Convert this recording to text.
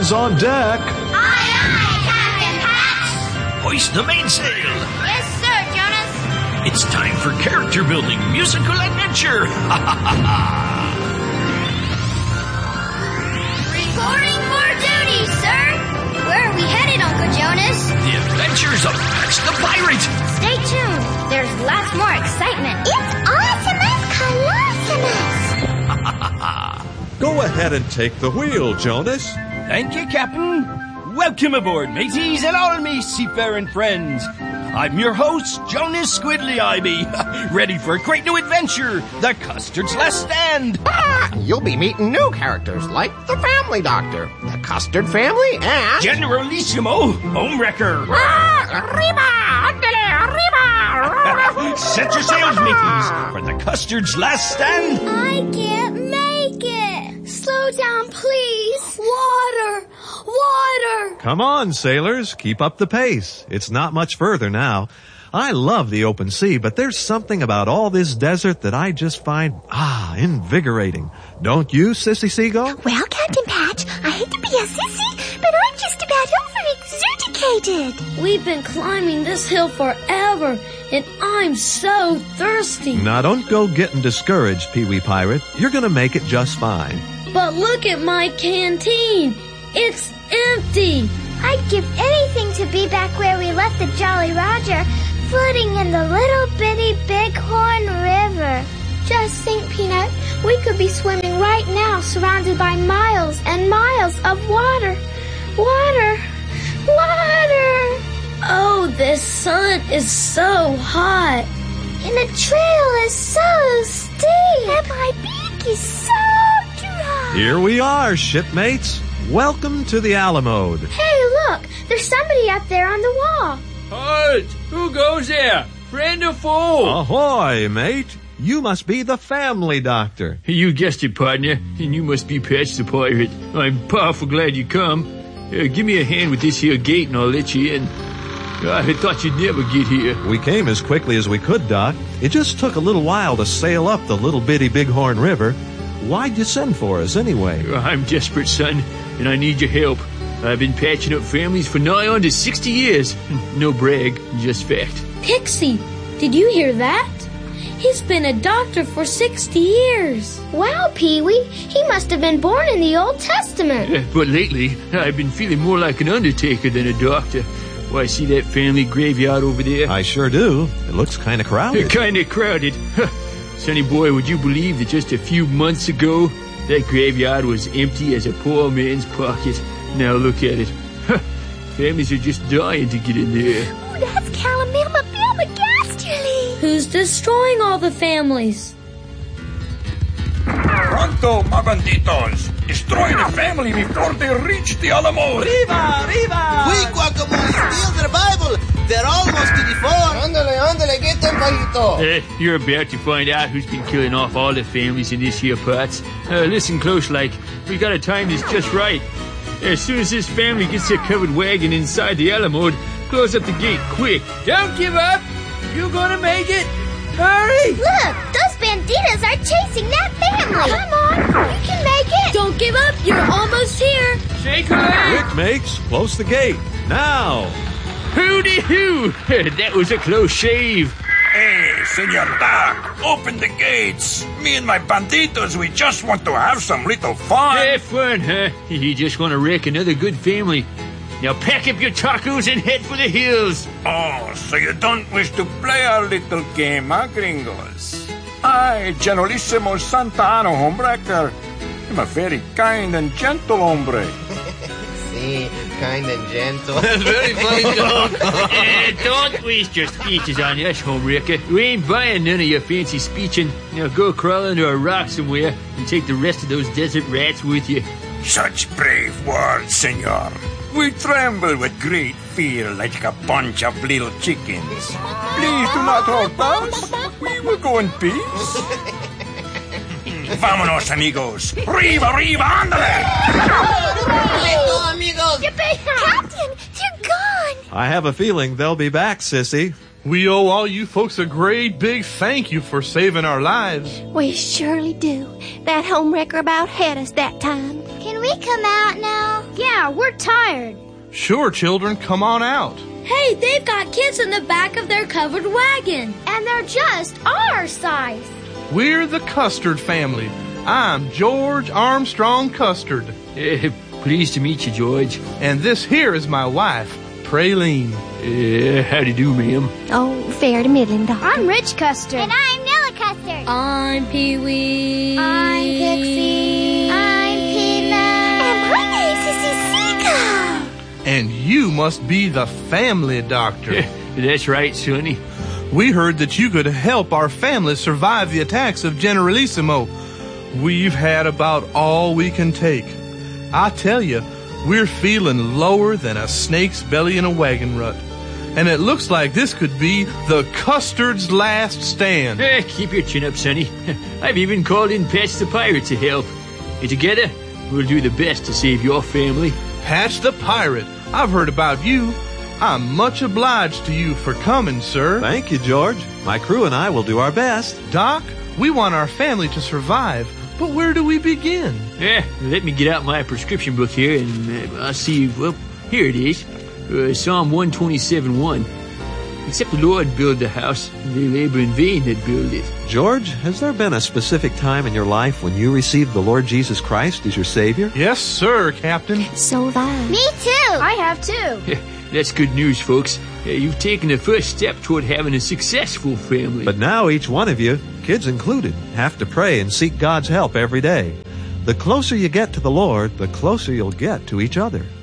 Hands on deck. Aye, aye, Captain Patch. Hoist the mainsail. Yes, sir, Jonas. It's time for character building musical adventure. Reporting for duty, sir. Where are we headed, Uncle Jonas? The adventures of Patch the Pirate. Stay tuned. There's lots more excitement. It's Awesomeness Colossimus. Go ahead and take the wheel, Jonas. Thank you, Captain. Welcome aboard, mateys and all me seafaring friends. I'm your host, Jonas Squiddly-Ivy, ready for a great new adventure, The Custard's Last Stand. You'll be meeting new characters like the Family Doctor, the Custard Family, and... Generalissimo Homewrecker. Arriba! Arriba! Set your sails, mateys, for The Custard's Last Stand. I can't make it. Slow down, please. Water. Come on, sailors. Keep up the pace. It's not much further now. I love the open sea, but there's something about all this desert that I just find, invigorating. Don't you, Sissy Seagull? Well, Captain Patch, I hate to be a sissy, but I'm just about over-exudicated. We've been climbing this hill forever, and I'm so thirsty. Now, don't go getting discouraged, Pee-wee Pirate. You're gonna make it just fine. But look at my canteen. It's empty. I'd give anything to be back where we left the Jolly Roger, floating in the little bitty Bighorn River. Just think, Peanut, we could be swimming right now, surrounded by miles and miles of water. Water. Oh, the sun is so hot. And the trail is so steep. And my beak is so dry. Here we are, shipmates. Welcome to the Alamode. Hey, look, there's somebody up there on the wall. Halt! Who goes there? Friend or foe? Ahoy, mate. You must be the Family Doctor. You guessed it, partner. And you must be Patch the Pirate. I'm powerful glad you come. Give me a hand with this here gate and I'll let you in. I thought you'd never get here. We came as quickly as we could, Doc. It just took a little while to sail up the little bitty Bighorn River. Why'd you send for us anyway? I'm desperate, son, and I need your help. I've been patching up families for nigh on to 60 years. No brag, just fact. Pixie, did you hear that? He's been a doctor for 60 years. Wow, Pee-wee, he must have been born in the Old Testament. But lately, I've been feeling more like an undertaker than a doctor. Why, see that family graveyard over there? I sure do. It looks kind of crowded. Kind of crowded. Sonny boy, would you believe that just a few months ago, that graveyard was empty as a poor man's pocket? Now look at it. Families are just dying to get in there. Oh, that's Calamilma Ghastly. Who's destroying all the families? Pronto, my banditos! Destroy the family before they reach the Alamo! Arriba! Quick, Guacamole, steal their Bible! They're almost to the fort! Ándale, get them, Pajito! You're about to find out who's been killing off all the families in this here parts. Listen close, like, we gotta time this just right. As soon as this family gets their covered wagon inside the Alamode, close up the gate quick. Don't give up! You're gonna make it! Hurry! Look, those banditas are chasing that family. Come on, you can make it. Don't give up, you're almost here. Shake a leg! Quick, mates, close the gate. Now! Hooty-hoo! That was a close shave. Hey, Senor Doc, open the gates. Me and my banditos, we just want to have some little fun. Have fun, huh? You just want to wreck another good family. Now pack up your tacos and head for the hills. Oh, so you don't wish to play our little game, huh, gringos? I, Generalissimo Santa Ana Homewrecker, am a very kind and gentle hombre. See, kind and gentle. Very funny, dog. Don't waste your speeches on us, Homewrecker. We ain't buying none of your fancy speeching. Now go crawl under a rock somewhere and take the rest of those desert rats with you. Such brave words, senor. We tremble with great fear like a bunch of little chickens. Please do not hurt us. We will go in peace. Vámonos, amigos. Arriba, ándale! Let's amigos! Captain, they're gone. I have a feeling they'll be back, Sissy. We owe all you folks a great big thank you for saving our lives. We surely do. That homewrecker about had us that time. Can we come out now? Yeah, we're tired. Sure, children, come on out. Hey, they've got kids in the back of their covered wagon. And they're just our size. We're the Custard family. I'm George Armstrong Custard. Pleased to meet you, George. And this here is my wife, Praline. How do you do, ma'am? Oh, fair to middling, Doc. I'm Rich Custard. And I'm Nilla Custard. I'm Pee-wee. I'm Pixie. I'm Peanut. And my name's Sissy Seagull. And you must be the family doctor. That's right, Sonny. We heard that you could help our family survive the attacks of Generalissimo. We've had about all we can take. I tell you, we're feeling lower than a snake's belly in a wagon rut. And it looks like this could be the Custard's last stand. Keep your chin up, Sonny. I've even called in Patch the Pirate to help. And together, we'll do the best to save your family. Patch the Pirate, I've heard about you. I'm much obliged to you for coming, sir. Thank you, George. My crew and I will do our best. Doc, we want our family to survive, but where do we begin? Let me get out my prescription book here, and I'll see. Well, here it is. Psalm 127:1. Except the Lord build the house, they labor in vain that build it. George, has there been a specific time in your life when you received the Lord Jesus Christ as your Savior? Yes, sir, Captain. So have I. Me too. I have too. That's good news, folks. You've taken the first step toward having a successful family. But now each one of you, kids included, have to pray and seek God's help every day. The closer you get to the Lord, the closer you'll get to each other.